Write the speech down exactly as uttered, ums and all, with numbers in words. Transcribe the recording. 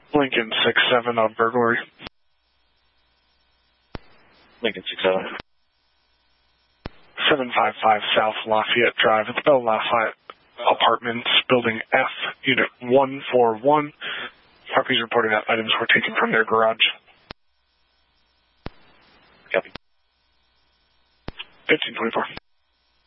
Lincoln six seven on burglary. Lincoln six seven. seven five five South Lafayette Drive. It's Bell Lafayette Apartments, Building F, Unit one four one. Properties reporting that items were taken from their garage. Copy. fifteen twenty-four.